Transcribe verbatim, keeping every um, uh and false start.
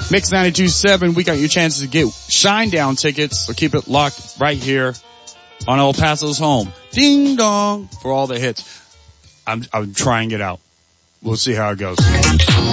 Mix ninety-two point seven, we got your chances to get Shinedown tickets, so keep it locked right here on El Paso's home. Ding dong for all the hits. I'm, I'm trying it out. We'll see how it goes.